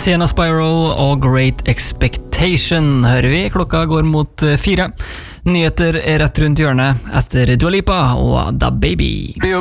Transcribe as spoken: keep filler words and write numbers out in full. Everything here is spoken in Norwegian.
Sienna Spyro og Great Expectation hører vi. Klokka går mot fire. Nyheter er rett rundt hjørnet etter Dua Lipa og Da Baby.